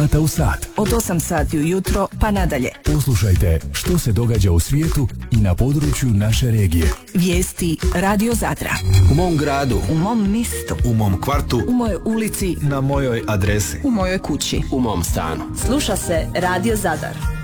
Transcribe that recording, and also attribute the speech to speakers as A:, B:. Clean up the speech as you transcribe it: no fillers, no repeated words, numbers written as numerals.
A: sata u sat.
B: Od 8 sati ujutro pa nadalje.
A: Poslušajte što se događa u svijetu i na području naše regije.
B: Vijesti Radio Zadra.
C: U mom gradu.
B: U mom mistu.
C: U mom kvartu.
B: U mojoj ulici.
C: Na mojoj adresi.
B: U mojoj kući.
C: U mom stanu.
D: Sluša se Radio Zadar.